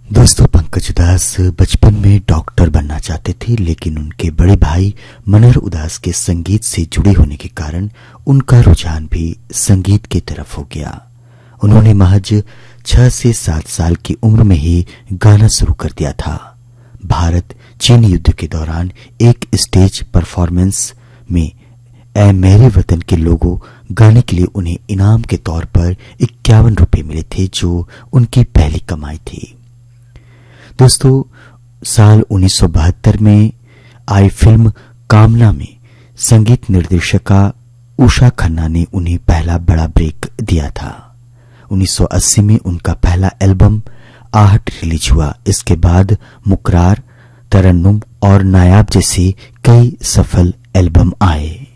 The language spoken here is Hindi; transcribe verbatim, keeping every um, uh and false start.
दोस्तों, पंकज उदास बचपन में डॉक्टर बनना चाहते थे, लेकिन उनके बड़े भाई मनोहर उदास के संगीत से जुड़े होने के कारण उनका रुझान भी संगीत की तरफ हो गया। उन्होंने महज छह से सात साल की उम्र में ही गाना शुरू कर दिया था। भारत चीन युद्ध के दौरान एक स्टेज परफॉर्मेंस में ए मेरे वतन के लोगों गाने के लिए उन्हें इनाम के तौर पर इक्यावन रुपए मिले थे, जो उनकी पहली कमाई थी। दोस्तों, साल उन्नीस सौ बहत्तर में आई फिल्म कामना में संगीत निर्देशिका उषा खन्ना ने उन्हें पहला बड़ा ब्रेक दिया था। उन्नीस सौ अस्सी में उनका पहला एल्बम आहट रिलीज हुआ। इसके बाद मुकरार, तरन्नुम और नायाब जैसे कई सफल एल्बम आए।